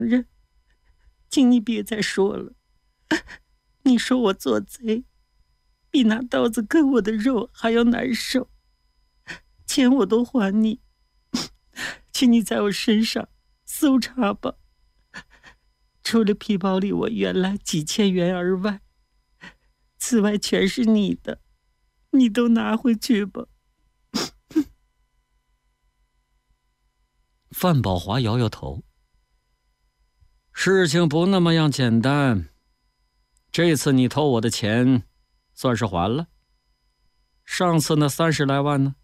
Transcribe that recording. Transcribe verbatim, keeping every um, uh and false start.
人，请你别再说了。你说我做贼，比拿刀子割我的肉还要难受。钱我都还你，请你在我身上搜查吧。除了皮包里我原来几千元而外，此外全是你的，你都拿回去吧。 范宝华摇摇头，事情不那么样简单。这次你偷我的钱，算是还了。上次那三十来万呢？